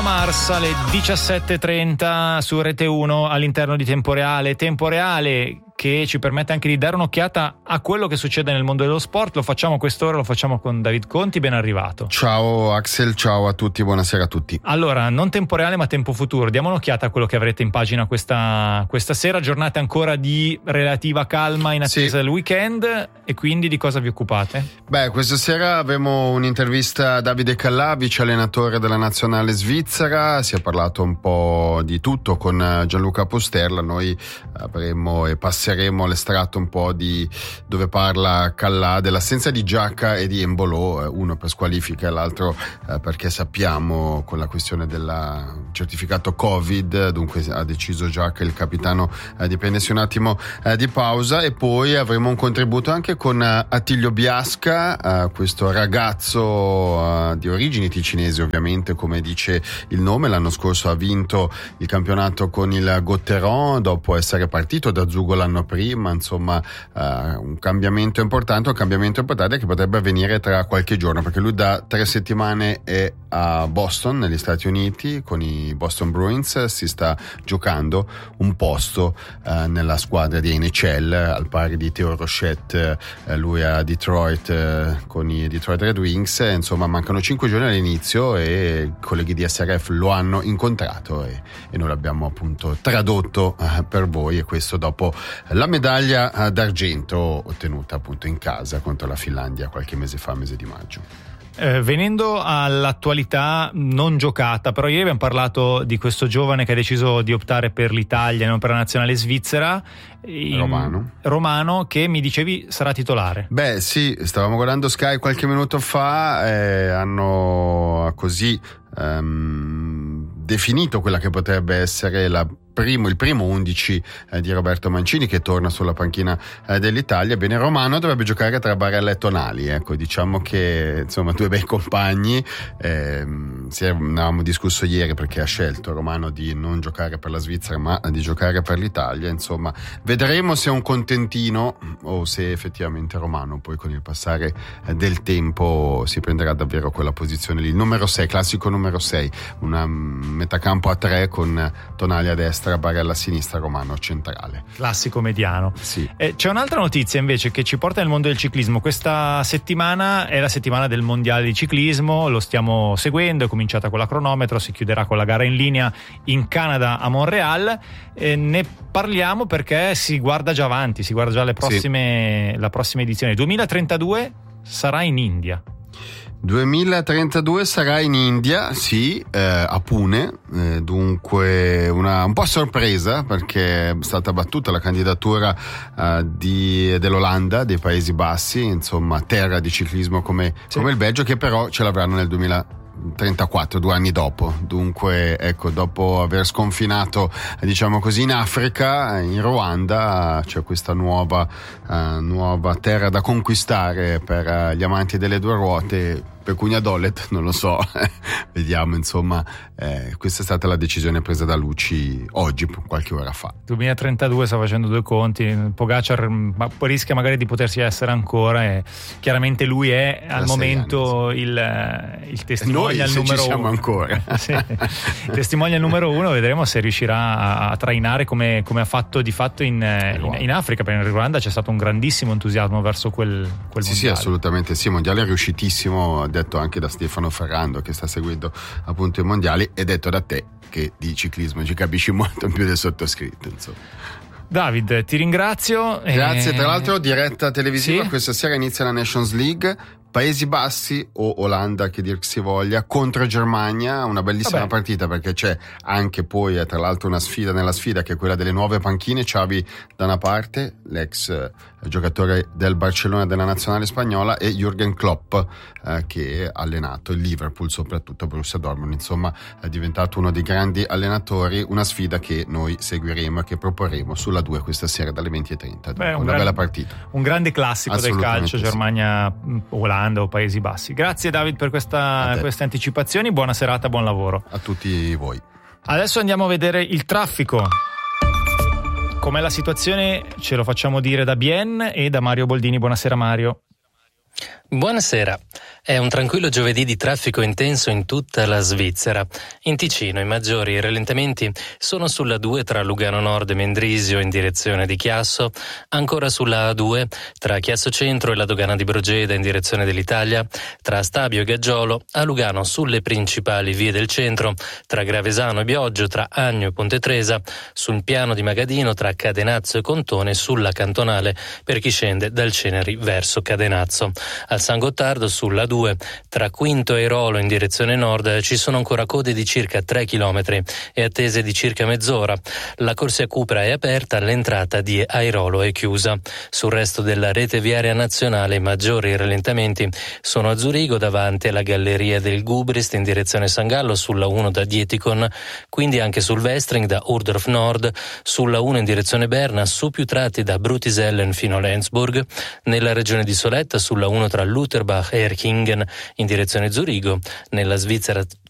Bruno Mars alle 17.30 su Rete 1 all'interno di Tempo Reale che ci permette anche di dare un'occhiata a quello che succede nel mondo dello sport. Lo facciamo quest'ora, lo facciamo con David Conti, ben arrivato. Ciao Axel, ciao a tutti, buonasera a tutti. Allora, non tempo reale ma tempo futuro, diamo un'occhiata a quello che avrete in pagina questa sera, giornate ancora di relativa calma in attesa del weekend, e quindi di cosa vi occupate? Beh, questa sera avremo un'intervista a Davide Callà, vice allenatore della nazionale svizzera. Si è parlato un po' di tutto con Gianluca Posterla. Noi avremo e passeremo l'estratto un po' di dove parla Callà dell'assenza di Giacca e di Embolo, uno per squalifica e l'altro perché sappiamo con la questione del certificato Covid, dunque ha deciso Giacca, il capitano, di prendersi un attimo di pausa. E poi avremo un contributo anche con Attilio Biasca, questo ragazzo di origini ticinesi, ovviamente come dice il nome. L'anno scorso ha vinto il campionato con il Gotteron dopo essere partito da Zugo l'anno prima. Insomma, un cambiamento importante che potrebbe avvenire tra qualche giorno, perché lui da 3 settimane è a Boston, negli Stati Uniti, con i Boston Bruins. Si sta giocando un posto nella squadra di NHL, al pari di Theo Rochette, lui a Detroit con i Detroit Red Wings. Insomma, mancano 5 giorni all'inizio e i colleghi di SRF lo hanno incontrato e noi l'abbiamo appunto tradotto per voi, e questo dopo la medaglia d'argento ottenuta appunto in casa contro la Finlandia qualche mese fa, mese di maggio. Venendo all'attualità non giocata, però ieri abbiamo parlato di questo giovane che ha deciso di optare per l'Italia e non per la nazionale svizzera, Romano, che mi dicevi sarà titolare. Beh sì, stavamo guardando Sky qualche minuto fa, hanno così definito quella che potrebbe essere il primo 11 di Roberto Mancini, che torna sulla panchina dell'Italia. Bene, Romano dovrebbe giocare tra Barella e Tonali, ecco, diciamo che insomma due bei compagni. Avevamo discusso ieri perché ha scelto Romano di non giocare per la Svizzera ma di giocare per l'Italia. Insomma, vedremo se è un contentino o se effettivamente Romano poi con il passare del tempo si prenderà davvero quella posizione lì, numero 6, classico numero 6, una metacampo a 3 con Tonali a destra, Barella a sinistra, Romano centrale. Classico mediano. Sì. C'è un'altra notizia invece che ci porta nel mondo del ciclismo. Questa settimana è la settimana del mondiale di ciclismo, lo stiamo seguendo, è cominciata con la cronometro, si chiuderà con la gara in linea in Canada a Montreal. Ne parliamo perché si guarda già avanti, si guarda già la prossima edizione. 2032 sarà in India. 2032 sarà in India, sì, a Pune, dunque un po' a sorpresa perché è stata battuta la candidatura dell'Olanda, dei Paesi Bassi, insomma terra di ciclismo come il Belgio, che però ce l'avranno nel 2034, 2 anni dopo. Dunque ecco, dopo aver sconfinato diciamo così in Africa, in Ruanda c'è questa nuova terra da conquistare per gli amanti delle due ruote. Pecunia Dollet, non lo so, vediamo, insomma, questa è stata la decisione presa da Luci oggi, qualche ora fa. 2032 sta facendo due conti, Pogacar rischia magari di potersi essere ancora, e chiaramente lui è al momento il testimonial noi, numero ci siamo 1 ancora. sì. Il testimonial numero 1, vedremo se riuscirà a trainare come ha fatto di fatto in Africa, perché in Ruanda c'è stato un grandissimo entusiasmo verso quel mondiale. Sì, assolutamente sì, mondiale riuscitissimo, detto anche da Stefano Ferrando che sta seguendo appunto i mondiali, e detto da te che di ciclismo ci capisci molto in più del sottoscritto, insomma. David, ti ringrazio. Grazie, tra l'altro diretta televisiva, sì? Questa sera inizia la Nations League, Paesi Bassi o Olanda che dir si voglia contro Germania, una bellissima partita perché c'è anche poi tra l'altro una sfida nella sfida che è quella delle nuove panchine. Xavi da una parte, l'ex giocatore del Barcellona della nazionale spagnola, e Jürgen Klopp che ha allenato il Liverpool, soprattutto Borussia Dortmund, insomma è diventato uno dei grandi allenatori. Una sfida che noi seguiremo e che proporremo sulla 2 questa sera dalle 20:30. Una bella partita, un grande classico del calcio, Germania Olanda o Paesi Bassi. Grazie David per queste anticipazioni, buona serata, buon lavoro a tutti voi. Adesso andiamo a vedere il traffico. Com'è la situazione ce lo facciamo dire da Bien e da Mario Boldini. Buonasera Mario. Buonasera. È un tranquillo giovedì di traffico intenso in tutta la Svizzera. In Ticino i maggiori rallentamenti sono sulla 2 tra Lugano Nord e Mendrisio in direzione di Chiasso, ancora sulla A2 tra Chiasso Centro e la dogana di Brogeda in direzione dell'Italia, tra Stabio e Gaggiolo, a Lugano sulle principali vie del centro, tra Gravesano e Bioggio, tra Agno e Ponte Tresa, sul piano di Magadino tra Cadenazzo e Contone, sulla cantonale per chi scende dal Ceneri verso Cadenazzo. Al San Gottardo sulla 2 tra Quinto e Airolo in direzione nord ci sono ancora code di circa 3 km e attese di circa mezz'ora. La corsia Cupra è aperta, l'entrata di Airolo è chiusa. Sul resto della rete viaria nazionale i maggiori rallentamenti sono a Zurigo davanti alla galleria del Gubrist in direzione San Gallo sulla 1 da Dietikon, quindi anche sul Westring da Urdorf Nord, sulla 1 in direzione Berna, su più tratti da Brutisellen fino a Lenzburg, nella regione di Soletta sulla 1 tra Lutherbach e Erkingen in direzione Zurigo, nella Svizzera